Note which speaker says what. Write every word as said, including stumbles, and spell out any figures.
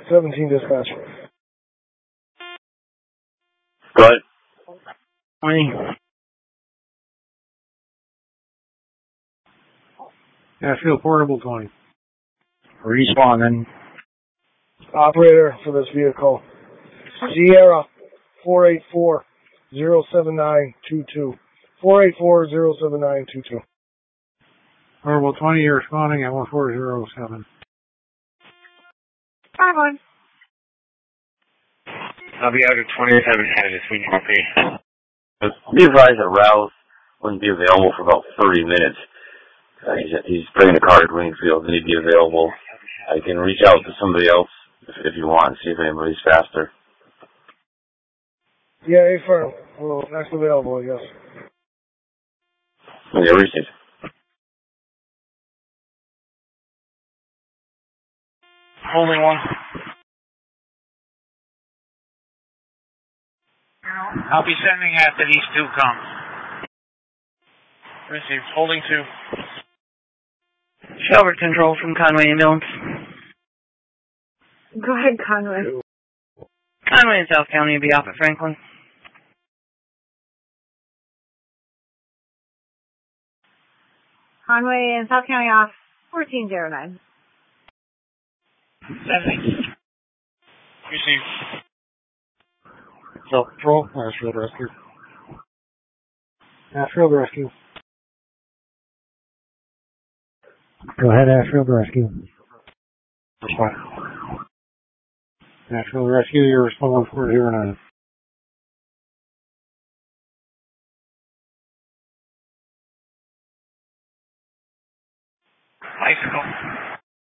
Speaker 1: seventeen dispatch.
Speaker 2: Go ahead.
Speaker 3: twenty.
Speaker 4: Ashfield Portable twenty.
Speaker 3: Responding.
Speaker 1: Operator for this vehicle. Sierra four eight four zero seven nine two two. four eight four zero seven nine two two.
Speaker 4: Portable twenty, you're responding at one four zero seven.
Speaker 5: five one.
Speaker 2: I'll be out at twenty-seven headed this week, okay. Be advised that Rouse wouldn't be available for about thirty minutes. Uh, he's, he's bringing a car to Greenfield and he'd be available. I can reach out to somebody else if, if you want and see if anybody's faster.
Speaker 1: Yeah, A firm. Well, next available, I guess.
Speaker 2: Yeah, reach it.
Speaker 3: Holding one. I'll be sending after these two come. Receive. Holding two.
Speaker 5: Shelter control from Conway Ambulance. Go ahead, Conway. Conway in South County will be off at Franklin. Conway in South County off fourteen oh nine.
Speaker 3: seventy. Receive.
Speaker 4: Self Patrol, Ashfield Rescue. Ashfield Rescue. Go ahead, Ashfield Rescue. Respond. Ashfield Rescue, you're responding one four zero nine.
Speaker 3: Bicycle.